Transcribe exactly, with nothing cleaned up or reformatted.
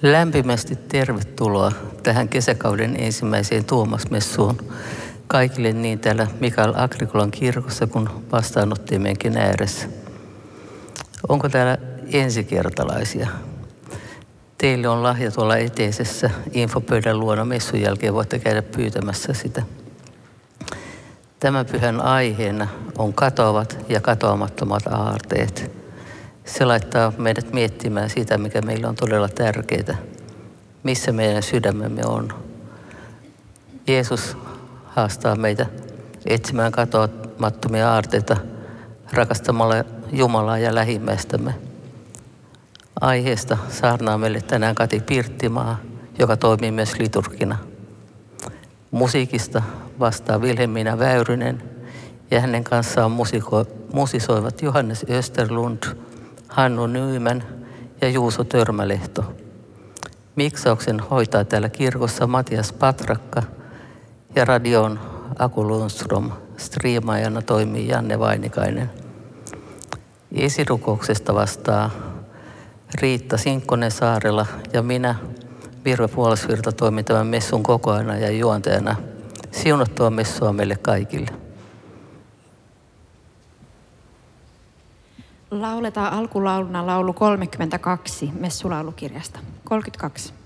Lämpimästi tervetuloa tähän kesäkauden ensimmäiseen Tuomas-messuun kaikille niin täällä Mikael Agrikolan kirkossa kuin vastaanottimenkin ääressä. Onko täällä ensikertalaisia? Teille on lahja tuolla eteisessä infopöydän luona messun jälkeen, voitte käydä pyytämässä sitä. Tämän pyhän aiheena on katoavat ja katoamattomat aarteet. Se laittaa meidät miettimään sitä, mikä meillä on todella tärkeää, missä meidän sydämemme on. Jeesus haastaa meitä etsimään katoamattomia aarteita rakastamalla Jumalaa ja lähimmäistämme. Aiheesta saarnaa meille tänään Kati Pirttimaa, joka toimii myös liturgina. Musiikista vastaa Vilhelmiina Väyrynen ja hänen kanssaan musiko- musisoivat Johannes Österlund, Hannu Nyman ja Juuso Törmälehto. Miksauksen hoitaa täällä kirkossa Matias Patrakka ja radion Aku Lundström. Striimaajana toimii Janne Vainikainen. Esirukouksesta vastaa Riitta Sinkkonen-Saarela ja minä, Virve Puolasvirta, toimin tämän messun kokoajana ja juontajana. Siunattua messua meille kaikille. Lauletaan alkulauluna laulu kolmekymmentäkaksi messulaulukirjasta. kolmekymmentäkaksi.